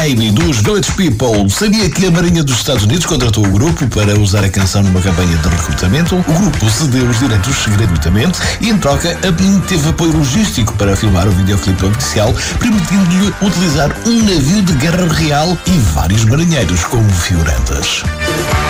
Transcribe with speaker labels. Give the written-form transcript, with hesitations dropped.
Speaker 1: Baby dos Village People. Sabia que a Marinha dos Estados Unidos contratou o grupo para usar a canção numa campanha de recrutamento? O grupo cedeu os direitos gratuitamente e, em troca, teve apoio logístico para filmar o videoclipe oficial, permitindo-lhe utilizar um navio de guerra real e vários marinheiros como figurantes.